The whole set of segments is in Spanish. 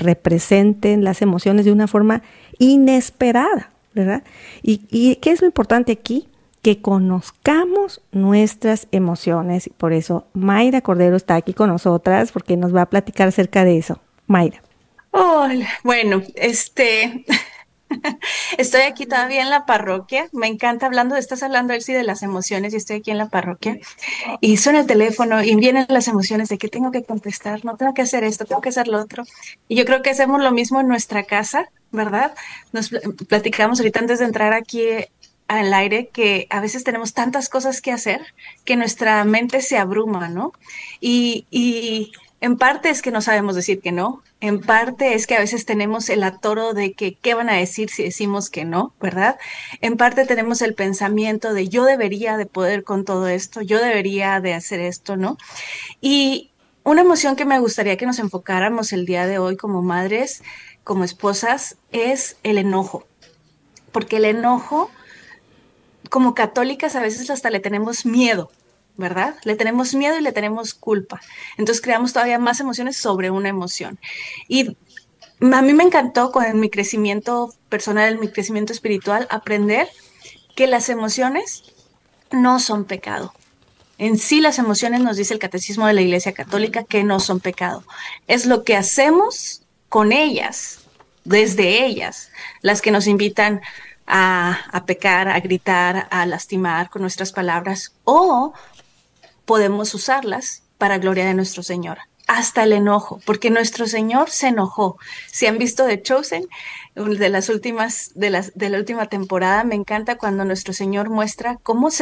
representen las emociones de una forma inesperada, ¿verdad? ¿Y qué es lo importante aquí? Que conozcamos nuestras emociones. Por eso Mayra Cordero está aquí con nosotras porque nos va a platicar acerca de eso. Mayra. Hola, bueno, estoy aquí todavía en la parroquia. Me encanta hablando, estás hablando, Elsie, de las emociones y estoy aquí en la parroquia. Y suena el teléfono y vienen las emociones de que tengo que contestar, no tengo que hacer esto, tengo que hacer lo otro. Y yo creo que hacemos lo mismo en nuestra casa, ¿verdad? Platicamos ahorita antes de entrar aquí al aire que a veces tenemos tantas cosas que hacer que nuestra mente se abruma, ¿no? Y en parte es que no sabemos decir que no, en parte es que a veces tenemos el atoro de que qué van a decir si decimos que no, ¿verdad? En parte tenemos el pensamiento de yo debería de poder con todo esto, yo debería de hacer esto, ¿no? Y una emoción que me gustaría que nos enfocáramos el día de hoy como madres, como esposas, es el enojo, porque el enojo, como católicas, a veces hasta le tenemos miedo, ¿verdad? Le tenemos miedo y le tenemos culpa. Entonces creamos todavía más emociones sobre una emoción. Y a mí me encantó con mi crecimiento personal, mi crecimiento espiritual, aprender que las emociones no son pecado. En sí, las emociones, nos dice el Catecismo de la Iglesia Católica, que no son pecado. Es lo que hacemos con ellas, desde ellas, las que nos invitan a pecar, a gritar, a lastimar con nuestras palabras, o podemos usarlas para gloria de nuestro Señor. Hasta el enojo, porque nuestro Señor se enojó. Si han visto The Chosen, de las últimas, de la última temporada, me encanta cuando nuestro Señor muestra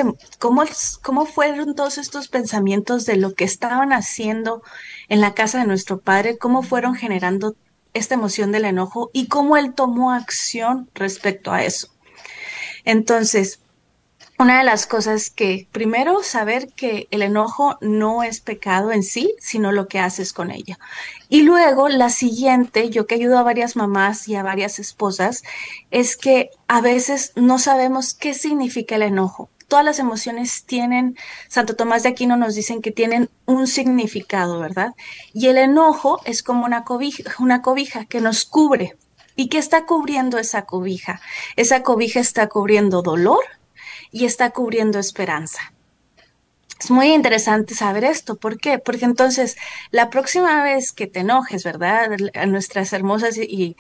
cómo fueron todos estos pensamientos de lo que estaban haciendo en la casa de nuestro Padre, cómo fueron generando esta emoción del enojo y cómo Él tomó acción respecto a eso. Entonces, una de las cosas que, primero, saber que el enojo no es pecado en sí, sino lo que haces con ella. Y luego, la siguiente, yo que ayudo a varias mamás y a varias esposas, es que a veces no sabemos qué significa el enojo. Todas las emociones tienen, Santo Tomás de Aquino nos dicen que tienen un significado, ¿verdad? Y el enojo es como una cobija que nos cubre. ¿Y qué está cubriendo esa cobija? Esa cobija está cubriendo dolor y está cubriendo esperanza. Es muy interesante saber esto. ¿Por qué? Porque entonces la próxima vez que te enojes, ¿verdad? A nuestras hermosas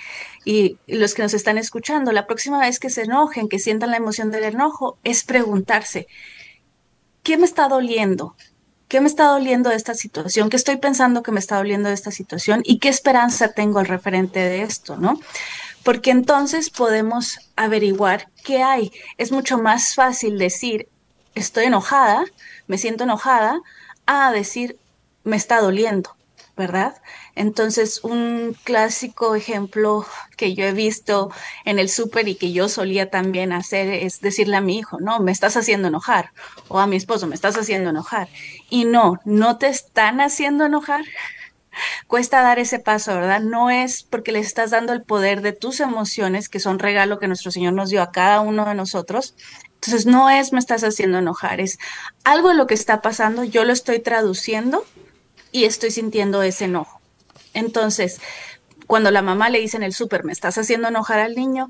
y los que nos están escuchando, la próxima vez que se enojen, que sientan la emoción del enojo, es preguntarse, ¿qué me está doliendo? ¿Qué me está doliendo de esta situación? ¿Qué estoy pensando que me está doliendo de esta situación? ¿Y qué esperanza tengo al referente de esto, no? Porque entonces podemos averiguar qué hay. Es mucho más fácil decir, estoy enojada, me siento enojada, a decir, me está doliendo, ¿verdad? Entonces, un clásico ejemplo que yo he visto en el súper y que yo solía también hacer es decirle a mi hijo, no, me estás haciendo enojar, o a mi esposo, me estás haciendo enojar. Y no, no te están haciendo enojar, cuesta dar ese paso, ¿verdad? No es porque le estás dando el poder de tus emociones, que son regalo que nuestro Señor nos dio a cada uno de nosotros. Entonces, no es me estás haciendo enojar, es algo de lo que está pasando, yo lo estoy traduciendo y estoy sintiendo ese enojo. Entonces, cuando la mamá le dice en el súper, me estás haciendo enojar al niño,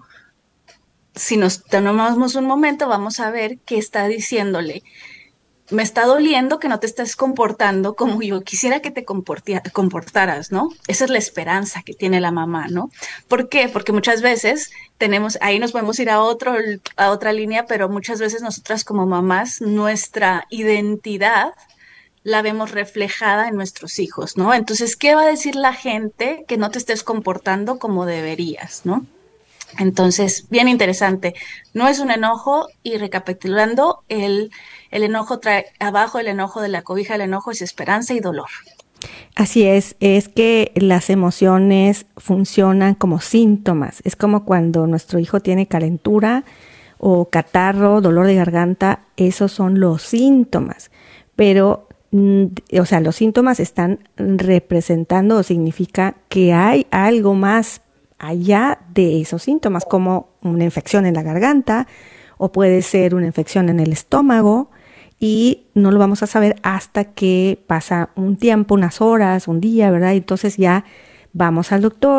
si nos tomamos un momento, vamos a ver qué está diciéndole. Me está doliendo que no te estés comportando como yo quisiera que te comportaras, ¿no? Esa es la esperanza que tiene la mamá, ¿no? ¿Por qué? Porque muchas veces tenemos, ahí nos podemos ir a otra línea, pero muchas veces nosotras como mamás, nuestra identidad la vemos reflejada en nuestros hijos, ¿no? Entonces, ¿qué va a decir la gente que no te estés comportando como deberías, ¿no? Entonces, bien interesante. No es un enojo y recapitulando, el enojo trae abajo el enojo de la cobija, el enojo es esperanza y dolor. Así es que las emociones funcionan como síntomas. Es como cuando nuestro hijo tiene calentura o catarro, dolor de garganta, esos son los síntomas. Pero, o sea, los síntomas están representando o significa que hay algo más allá de esos síntomas, como una infección en la garganta o puede ser una infección en el estómago y no lo vamos a saber hasta que pasa un tiempo, unas horas, un día, ¿verdad? Entonces ya vamos al doctor